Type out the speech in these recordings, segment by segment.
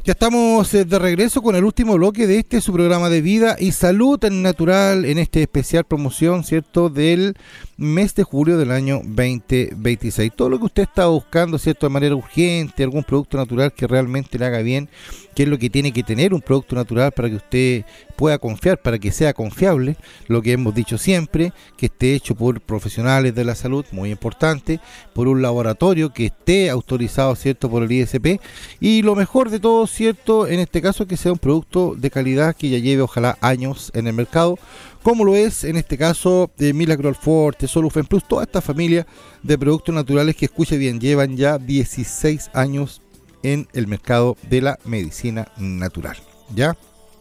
Ya estamos de regreso con el último bloque de su programa de vida y salud natural en este especial promoción, ¿cierto?, del mes de julio del año 2026. Todo lo que usted está buscando, ¿cierto?, de manera urgente, algún producto natural que realmente le haga bien, que es lo que tiene que tener un producto natural para que usted pueda confiar, para que sea confiable, lo que hemos dicho siempre, que esté hecho por profesionales de la salud, muy importante, por un laboratorio que esté autorizado, ¿cierto?, por el ISP, y lo mejor de todo, ¿cierto?, en este caso, que sea un producto de calidad que ya lleve ojalá años en el mercado, como lo es en este caso Miracle Forte, Solufen Plus, toda esta familia de productos naturales que, escuche bien, llevan ya 16 años en el mercado de la medicina natural, ¿ya?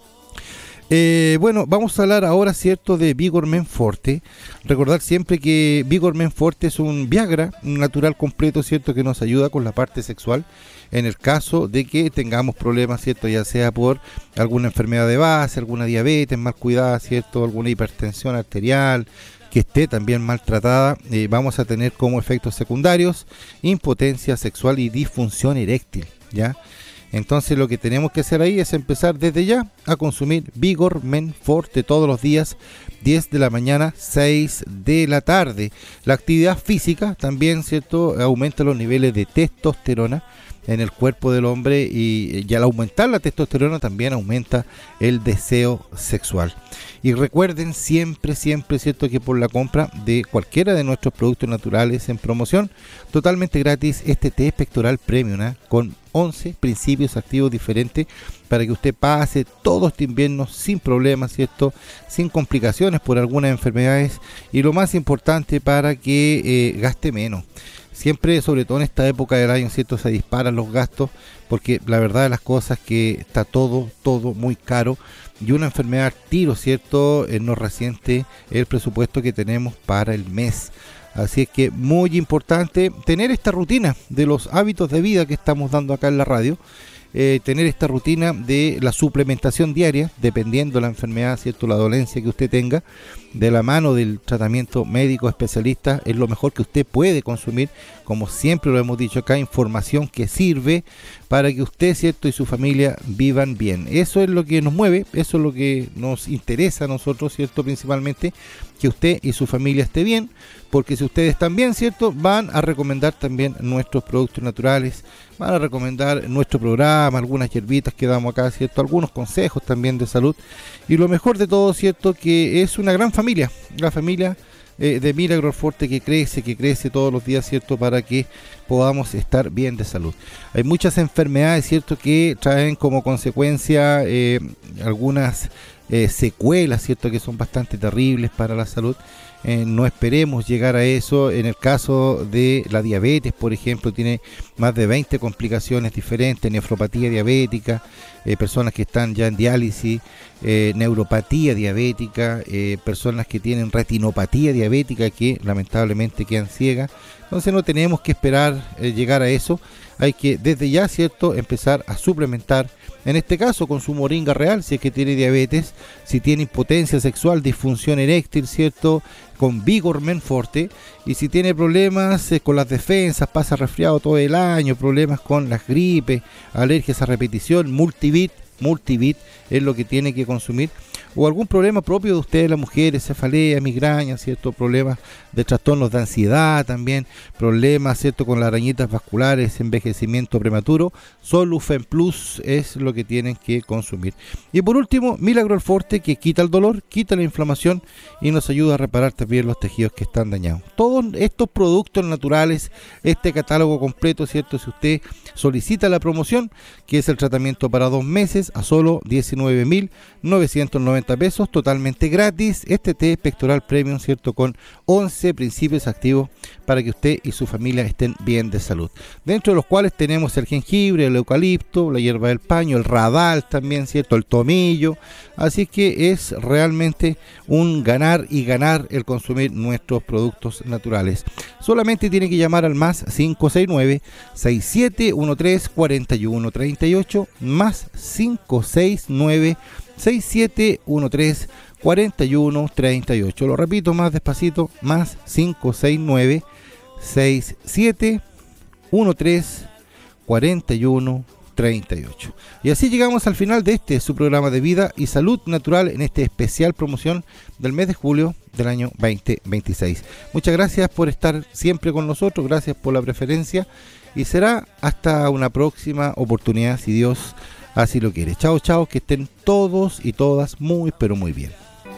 Bueno, vamos a hablar ahora, ¿cierto?, de Vigor Men Forte. Recordar siempre que Vigor Men Forte es un Viagra natural completo, ¿cierto?, que nos ayuda con la parte sexual en el caso de que tengamos problemas, ¿cierto?, ya sea por alguna enfermedad de base, alguna diabetes mal cuidada, ¿cierto?, alguna hipertensión arterial que esté también maltratada, vamos a tener como efectos secundarios impotencia sexual y disfunción eréctil, ¿ya? Entonces lo que tenemos que hacer ahí es empezar desde ya a consumir Vigor Men Forte todos los días, 10 de la mañana, 6 de la tarde. La actividad física también, ¿cierto?, aumenta los niveles de testosterona en el cuerpo del hombre y al aumentar la testosterona también aumenta el deseo sexual. Y recuerden siempre, ¿cierto?, que por la compra de cualquiera de nuestros productos naturales en promoción, totalmente gratis, este té pectoral premium, con 11 principios activos diferentes para que usted pase todo este invierno sin problemas, ¿cierto?, sin complicaciones por algunas enfermedades, y lo más importante, para que gaste menos. Siempre, sobre todo en esta época del año, ¿cierto?, se disparan los gastos, porque la verdad de las cosas es que está todo muy caro, y una enfermedad al tiro, ¿cierto?, nos resiente el presupuesto que tenemos para el mes. Así es que muy importante tener esta rutina de los hábitos de vida que estamos dando acá en la radio, tener esta rutina de la suplementación diaria, dependiendo de la enfermedad, ¿cierto?, la dolencia que usted tenga, de la mano del tratamiento médico especialista, es lo mejor que usted puede consumir. Como siempre lo hemos dicho acá, información que sirve para que usted, ¿cierto?, y su familia vivan bien. Eso es lo que nos mueve, eso es lo que nos interesa a nosotros, ¿cierto?, principalmente, que usted y su familia esté bien, porque si ustedes están bien, ¿cierto?, van a recomendar también nuestros productos naturales, van a recomendar nuestro programa, algunas hierbitas que damos acá, ¿cierto?, algunos consejos también de salud, y lo mejor de todo, ¿cierto?, que es una gran familia, la familia de Miracle Forte que crece todos los días, ¿cierto?, para que podamos estar bien de salud. Hay muchas enfermedades, ¿cierto?, que traen como consecuencia algunas secuelas, ¿cierto?, que son bastante terribles para la salud. No esperemos llegar a eso. En el caso de la diabetes, por ejemplo, tiene más de 20 complicaciones diferentes: nefropatía diabética, personas que están ya en diálisis, neuropatía diabética, personas que tienen retinopatía diabética que lamentablemente quedan ciegas. Entonces no tenemos que esperar llegar a eso. Hay que desde ya, ¿cierto?, empezar a suplementar, en este caso con su moringa real, si es que tiene diabetes, si tiene impotencia sexual, disfunción eréctil, ¿cierto?, con Vigor Men Forte, y si tiene problemas con las defensas, pasa resfriado todo el año, problemas con las gripes, alergias a repetición, Multivit es lo que tiene que consumir, o algún problema propio de ustedes, las mujeres, cefalea, migraña, ¿cierto?, problemas de trastornos de ansiedad también, problemas, ¿cierto?, con las arañitas vasculares, envejecimiento prematuro, Solufen Plus es lo que tienen que consumir. Y por último, Miracle Forte, que quita el dolor, quita la inflamación y nos ayuda a reparar también los tejidos que están dañados. Todos estos productos naturales, este catálogo completo, ¿cierto?, si usted solicita la promoción, que es el tratamiento para 2 meses, a solo 19.990 pesos, totalmente gratis, este té pectoral premium, ¿cierto?, con 11 principios activos para que usted y su familia estén bien de salud, dentro de los cuales tenemos el jengibre, el eucalipto, la hierba del paño, el radal también, ¿cierto?, el tomillo. Así que es realmente un ganar y ganar el consumir nuestros productos naturales. Solamente tiene que llamar al más 569-6713-4138, más 569-6713-4138. Lo repito más despacito, más 569-6713-4138. 38. Y así llegamos al final de su programa de Vida y Salud Natural en este especial promoción del mes de julio del año 2026. Muchas gracias por estar siempre con nosotros, gracias por la preferencia y será hasta una próxima oportunidad si Dios así lo quiere. Chao, chao, que estén todos y todas muy pero muy bien.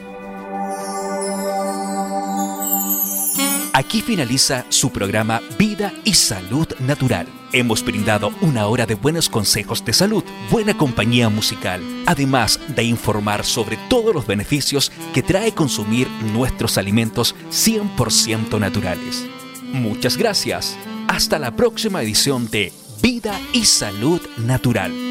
Aquí finaliza su programa Vida y Salud Natural. Hemos brindado una hora de buenos consejos de salud, buena compañía musical, además de informar sobre todos los beneficios que trae consumir nuestros alimentos 100% naturales. Muchas gracias. Hasta la próxima edición de Vida y Salud Natural.